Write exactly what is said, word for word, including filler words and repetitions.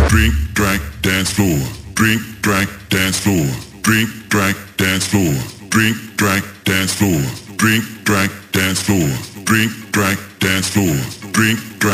Drink, drank, dance floor. Drink, drank, dance floor. Drink, drank, dance floor. Drink, drank, dance floor. Drink, drank, dance floor. Drink, drank, dance floor. Drink, drank.